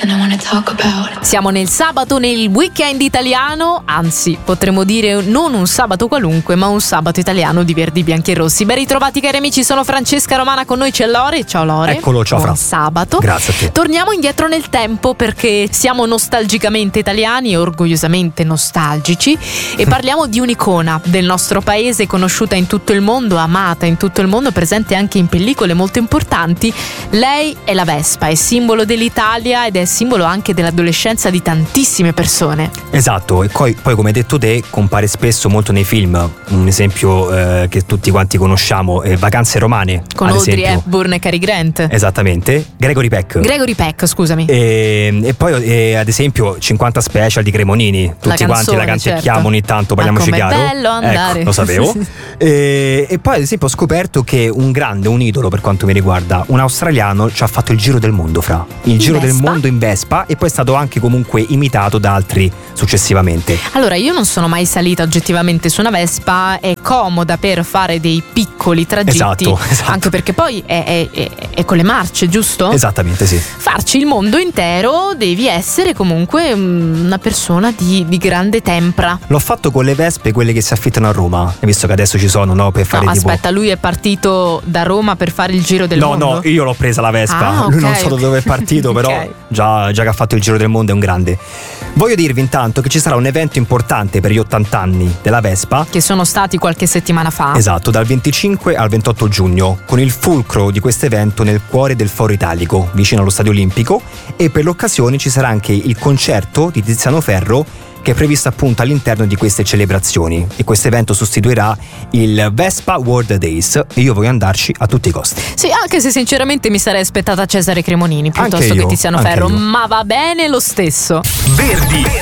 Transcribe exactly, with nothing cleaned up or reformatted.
Siamo nel sabato, nel weekend italiano, anzi potremmo dire non un sabato qualunque, ma un sabato italiano di Verdi, Bianchi e Rossi. Ben ritrovati cari amici, sono Francesca Romana, con noi c'è Lore. Ciao Lore. Eccolo, ciao Buon Fra. sabato. Grazie a te. Torniamo indietro nel tempo perché siamo nostalgicamente italiani e orgogliosamente nostalgici e parliamo di un'icona del nostro paese, conosciuta in tutto il mondo, amata in tutto il mondo, presente anche in pellicole molto importanti. Lei è la Vespa, è simbolo dell'Italia ed è simbolo anche dell'adolescenza di tantissime persone. Esatto, e poi, poi come hai detto te, compare spesso molto nei film. Un esempio eh, che tutti quanti conosciamo è Vacanze romane, con ad Audrey esempio. Hepburn e Cary Grant. Esattamente, Gregory Peck. Gregory Peck, scusami. E, e poi eh, ad esempio cinquanta Special di Cremonini, tutti La canzone, quanti la canticchiamo, certo. ogni tanto, parliamoci Ma com'è chiaro. bello andare. Ecco, lo sapevo. e, e poi ad esempio ho scoperto che un grande, un idolo per quanto mi riguarda, un australiano ci ha fatto il giro del mondo, Fra. Il In giro del Vespa? mondo in Vespa, e poi è stato anche comunque imitato da altri successivamente. Allora, io non sono mai salita oggettivamente su una Vespa, è comoda per fare dei piccoli tragitti, Esatto, esatto. anche perché poi è, è, è, è con le marce, giusto? Esattamente, sì. Farci il mondo intero devi essere comunque mm, una persona di, di grande tempra. L'ho fatto con le Vespe, quelle che si affittano a Roma, hai visto che adesso ci sono, no? Per fare No, tipo... aspetta, lui è partito da Roma per fare il giro del no, mondo? No, io l'ho presa la Vespa. Ah, Lui non ok, so da ok. dove è partito, però Ok. già, già che ha fatto il giro del mondo è un grande. Voglio dirvi intanto che ci sarà un evento importante per gli ottanta anni della Vespa. Che sono stati qualche settimana fa. Esatto, dal venticinque al ventotto giugno, con il fulcro di questo evento nel cuore del Foro Italico, vicino allo Stadio Olimpico, e per l'occasione ci sarà anche il concerto di Tiziano Ferro, che è previsto appunto all'interno di queste celebrazioni, e questo evento sostituirà il Vespa World Days e io voglio andarci a tutti i costi. Sì, anche se sinceramente mi sarei aspettata Cesare Cremonini piuttosto Anche che io, Tiziano anche Ferro, io. ma va bene lo stesso. Verdi,